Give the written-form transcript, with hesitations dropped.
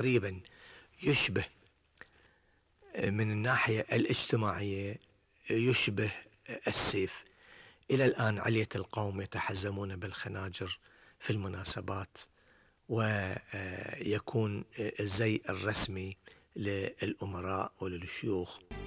تقريبا يشبه من الناحية الاجتماعية يشبه السيف. إلى الآن علية القوم يتحزمون بالخناجر في المناسبات، ويكون الزي الرسمي للأمراء وللشيوخ.